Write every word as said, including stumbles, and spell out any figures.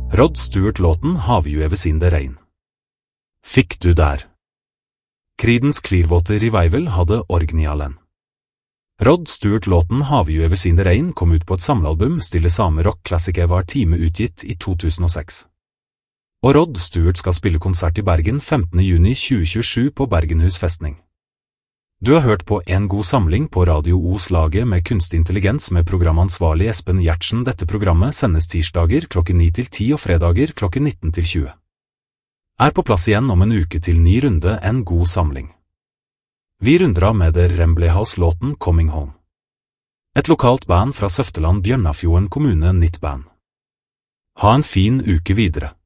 Rod Stewart-låten Have You Ever Seen the Rain. Fikk du der? Creedence Clearwater Revival hadde Orgnialen. Rod Stewart-låten Have You Ever Seen the Rain kom ut på et samlealbum stille same rock-klassiker var time utgitt i to tusen og seks. Og Rod Stewart skal spille konsert i Bergen femtende juni tjue tjuesju på Bergenhus festning. Du har hørt på En god samling på Radio Os-laget med kunstig intelligens med programansvarlig Espen Gjertsen. Dette programmet sendes tirsdager klokken ni til ti og fredager klokken nitten til tjue. Er på plass igjen om en uke til ny runde En god samling. Vi runder av med The Rembley House-låten Coming Home. Et lokalt band fra Søfteland Bjørnafjorden kommune nytt band. Ha en fin uke videre.